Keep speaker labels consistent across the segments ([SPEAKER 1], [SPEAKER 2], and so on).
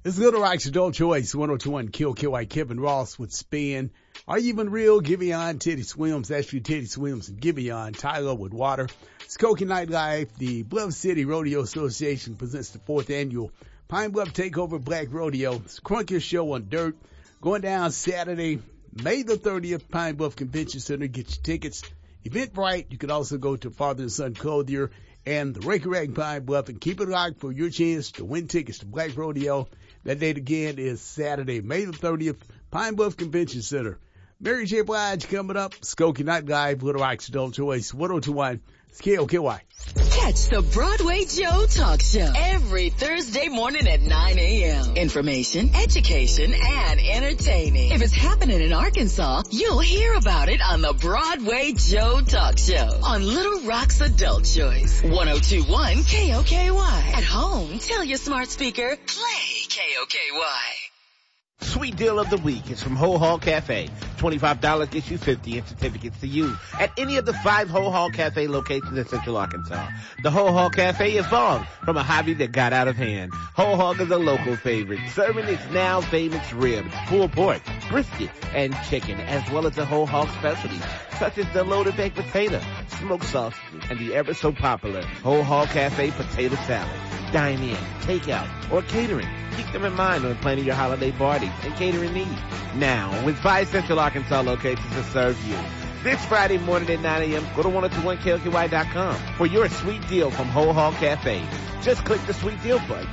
[SPEAKER 1] It's Little Rock's Adult Choice, 102.1 KOKY, Kevin Ross with Spin. Are You Even Real? Giveon, Teddy Swims. That's you, Teddy Swims and Giveon. Tyler with Water. Skokie Nightlife. The Bluff City Rodeo Association presents the 4th annual Pine Bluff Takeover Black Rodeo. It's a crunkier show on dirt. Going down Saturday, May the 30th, Pine Bluff Convention Center. Get your tickets. Eventbrite. You can also go to Father and Son Clothier and the Raker Rag Pine Bluff and keep it locked for your chance to win tickets to Black Rodeo. That date again is Saturday, May the 30th, Pine Bluff Convention Center. Mary J. Blige coming up. Skokie Night Live, Little Rock's Adult Choice, 102.1 KOKY.
[SPEAKER 2] Catch the Broadway Joe Talk Show every Thursday morning at 9 a.m. Information, education, and entertaining. If it's happening in Arkansas, you'll hear about it on the Broadway Joe Talk Show on Little Rock's Adult Choice, 102.1 KOKY. At home, tell your smart speaker, play KOKY.
[SPEAKER 3] Sweet deal of the week is from Whole Hog Cafe. $25 gets you 50 in certificates to use at any of the 5 Whole Hog Cafe locations in Central Arkansas. The Whole Hog Cafe evolved from a hobby that got out of hand. Whole Hog is a local favorite, serving its now famous ribs, pulled pork, brisket, and chicken, as well as the Whole Hog specialties, such as the loaded baked potato, smoked sausage, and the ever so popular Whole Hog Cafe potato salad. Dine in, take out, or catering. Keep them in mind when planning your holiday parties and catering needs. Now, with 5 Central Arkansas locations to serve you. This Friday morning at 9 a.m., go to 1021KOKY.com for your sweet deal from Whole Hog Cafe. Just click the sweet deal button.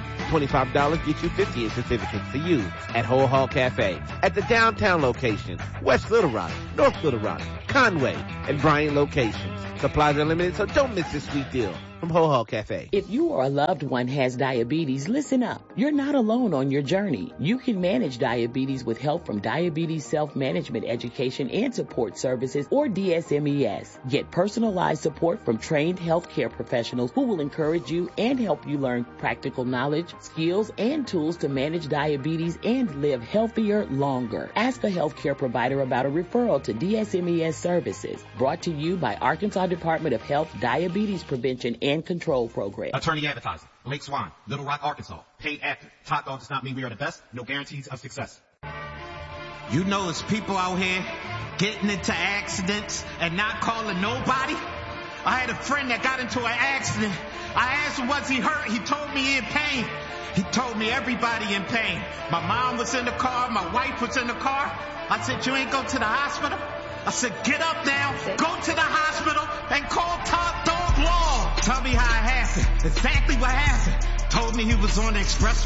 [SPEAKER 3] $25 gets you 50 in certificates to use at Whole Hog Cafe at the downtown location, West Little Rock, North Little Rock, Conway, and Bryan locations. Supplies are limited, so don't miss this sweet deal from Whole Hog Cafe.
[SPEAKER 4] If you or a loved one has diabetes, listen up. You're not alone on your journey. You can manage diabetes with help from Diabetes Self-Management Education and Support Services, or DSMES. Get personalized support from trained healthcare professionals who will encourage you and help you learn practical knowledge, skills, and tools to manage diabetes and live healthier longer. Ask a healthcare provider about a referral to DSMES services. Brought to you by Arkansas Department of Health Diabetes Prevention and Control Program.
[SPEAKER 5] Attorney advertising. Lake Swan, Little Rock, Arkansas. Paid actor. Top dog does not mean we are the best. No guarantees of success.
[SPEAKER 6] You know there's people out here getting into accidents and not calling nobody. I had a friend that got into an accident. I asked him, was he hurt? He told me in pain. He told me everybody in pain. My mom was in the car. My wife was in the car. I said, you ain't go to the hospital? I said, get up now, go to the hospital, and call Top Dog Law. Tell me how it happened. Exactly what happened. Told me he was on the express.